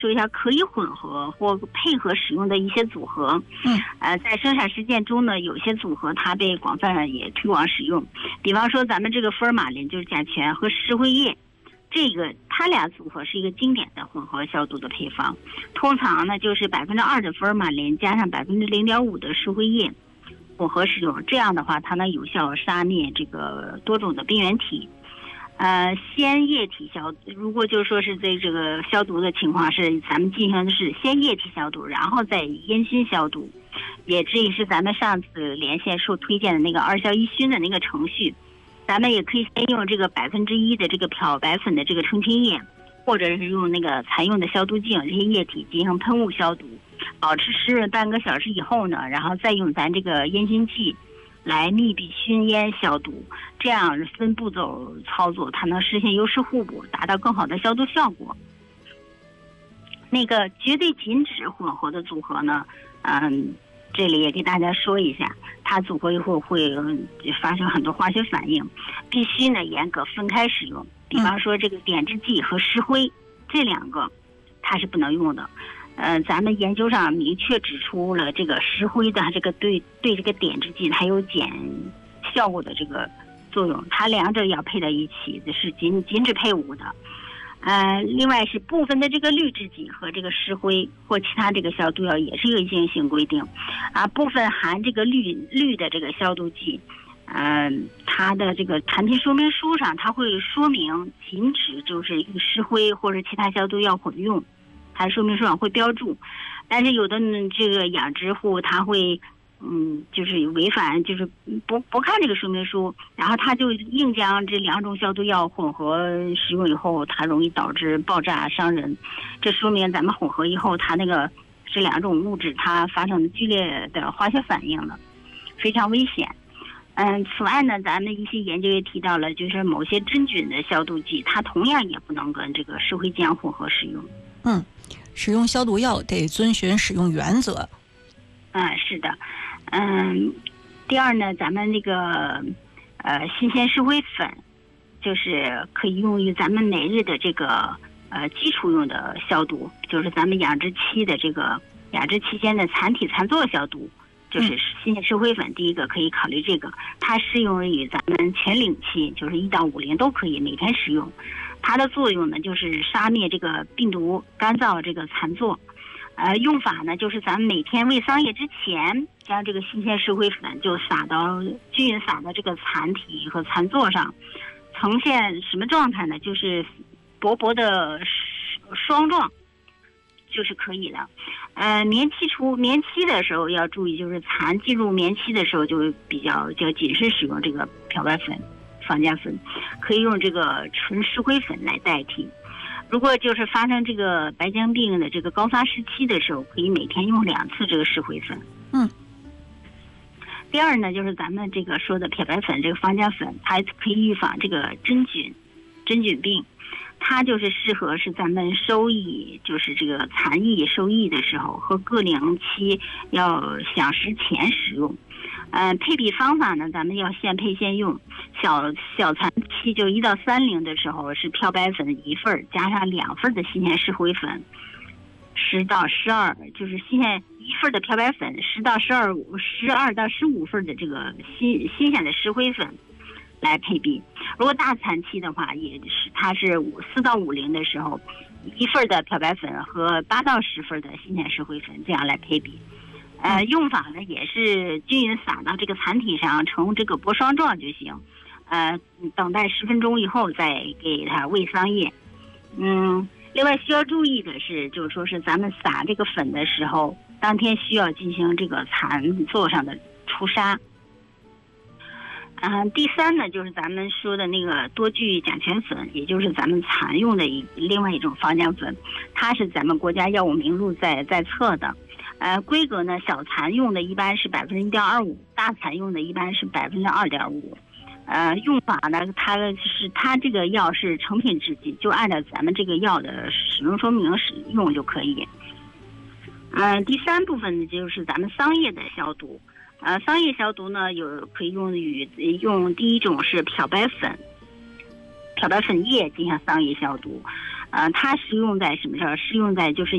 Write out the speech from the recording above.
说一下可以混合或配合使用的一些组合。在生产实践中呢，有些组合它被广泛也推广使用。比方说咱们这个福尔马林就是甲醛和石灰液，这个它俩组合是一个经典的混合消毒的配方。通常呢就是2%的福尔马林加上0.5%的石灰液混合使用，这样的话它能有效杀灭这个多种的病原体。先液体消毒，如果就是说是在这个消毒的情况是咱们进行的是先液体消毒，然后再烟熏消毒，这也是咱们上次连线受推荐的那个2消1熏的那个程序。咱们也可以先用这个1%的这个漂白粉的这个澄清液，或者是用那个采用的消毒剂这些液体进行喷雾消毒，保持湿润半个小时以后呢，然后再用咱这个烟熏剂来密闭熏烟消毒，这样分步骤操作，它能实现优势互补，达到更好的消毒效果。那个绝对禁止混合的组合呢，这里也给大家说一下，它组合以后会发生很多化学反应，必须呢严格分开使用。比方说这个点痣剂和石灰这两个它是不能用的。咱们研究上明确指出了这个石灰的这个对这个点痣剂它有减效果的这个作用，它两者要配在一起，是禁止配伍的。另外是部分的这个滤质剂和这个石灰或其他这个消毒药也是有一定性规定。部分含这个氯的这个消毒剂，它的这个产品说明书上它会说明禁止就是与石灰或者其他消毒药混用，它说明书上会标注。但是有的这个养殖户他会就是违反，就是不看这个说明书，然后他就硬将这两种消毒药混合使用以后，它容易导致爆炸伤人。这说明咱们混合以后，它那个这两种物质它发生了剧烈的化学反应了，非常危险。此外呢，咱们一些研究也提到了，就是某些真菌的消毒剂，它同样也不能跟这个石灰浆混合使用。 使用消毒药得遵循使用原则。 是的。第二呢，咱们那个新鲜石灰粉，就是可以用于咱们每日的这个基础用的消毒，就是咱们养殖期间的残体残作消毒，就是新鲜石灰粉。第一个可以考虑这个，它适用于咱们全龄期，就是1到50都可以每天使用。它的作用呢，就是杀灭这个病毒干燥这个残作。用法呢，就是咱们每天喂桑叶之前，将这个新鲜石灰粉就均匀撒到这个残体和残作上，呈现什么状态呢？就是薄薄的霜状，就是可以了。棉期的时候要注意，就是蚕进入棉期的时候就比较谨慎使用这个漂白粉、防夹粉，可以用这个纯石灰粉来代替。如果就是发生这个白浆病的这个高发时期的时候，可以每天用2次这个石灰粉。第二呢，就是咱们这个说的漂白粉这个防夹粉，它可以预防这个真菌病。它就是适合是咱们收益，就是这个蚕役收益的时候和各龄期要享食前使用。配比方法呢，咱们要现配现用。小蚕期就1到3龄的时候是漂白粉1份加上2份的新鲜石灰粉，10到12，就是新鲜1份的漂白粉，10到12到15份的这个新鲜的石灰粉来配比。如果大蚕期的话，也是它是4到5龄的时候，1份的漂白粉和8到10份的新鲜石灰粉这样来配比。用法呢也是均匀撒到这个蚕体上，呈这个薄霜状就行。等待10分钟以后再给它喂桑叶。另外需要注意的是，就是说是咱们撒这个粉的时候，当天需要进行这个蚕座上的除沙。第三呢，就是咱们说的那个多聚甲醛粉，也就是咱们蚕用的另外一种防浆粉，它是咱们国家药物名录在册的。规格呢，小蚕用的一般是1.25%，大蚕用的一般是2.5%。用法呢，它这个药是成品制剂，就按照咱们这个药的使用说明使用就可以。第三部分呢，就是咱们桑叶的消毒。桑叶消毒呢，可以用第一种是漂白粉液进行桑叶消毒。它适用在什么时候？适用在就是